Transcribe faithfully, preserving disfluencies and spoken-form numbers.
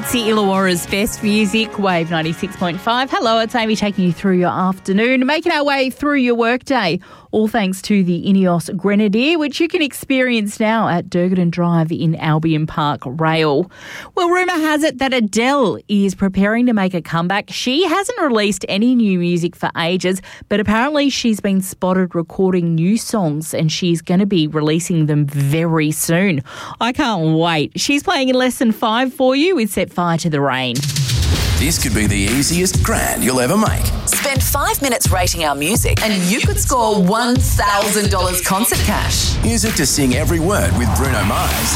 Mitzi Illawarra's best music, Wave ninety-six point five. Hello, it's Amy taking you through your afternoon, making our way through your workday, all thanks to the Ineos Grenadier, which you can experience now at Durgadon Drive in Albion Park Rail. Well, rumour has it that Adele is preparing to make a comeback. She hasn't released any new music for ages, but apparently she's been spotted recording new songs and she's going to be releasing them very soon. I can't wait. She's playing in less than five for you with Set Fire to the Rain. This could be the easiest grand you'll ever make. Spend five minutes rating our music and you could score one thousand dollars concert cash. Music to sing every word with Bruno Mars.